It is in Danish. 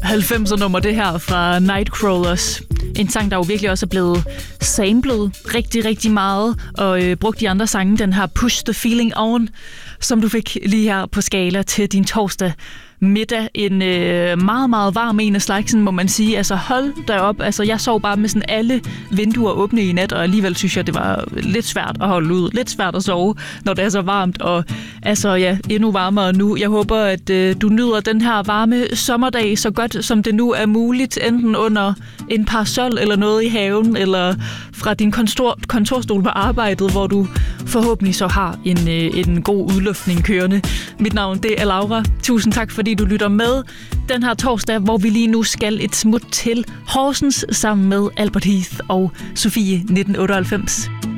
90'er-nummer, det her fra Nightcrawlers. En sang, der jo virkelig også er blevet samlet rigtig, rigtig meget, og brugt i andre sange. Den her Push the Feeling On, som du fik lige her på Skala til din torsdag middag. En meget, meget varm en af slagsen, må man sige. Altså hold da op. Altså, jeg sov bare med sådan alle vinduer åbne i nat, og alligevel synes jeg, det var lidt svært at holde ud. Lidt svært at sove, når det er så varmt, og altså ja, endnu varmere nu. Jeg håber, at du nyder den her varme sommerdag så godt, som det nu er muligt, enten under en parasol eller noget i haven, eller fra din kontorstol på arbejdet, hvor du forhåbentlig så har en god udluftning kørende. Mit navn, det er Laura. Tusind tak, fordi du lytter med den her torsdag, hvor vi lige nu skal et smut til Horsens sammen med Albert Heath og Sofie 1998.